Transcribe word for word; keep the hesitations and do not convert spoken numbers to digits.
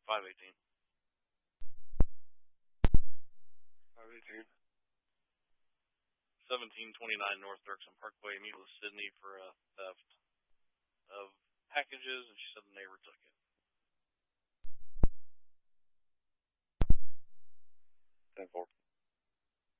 five eighteen. five eighteen. seventeen twenty-nine North Dirksen Parkway. Meet with Sydney for a theft of packages, and she said the neighbor took it.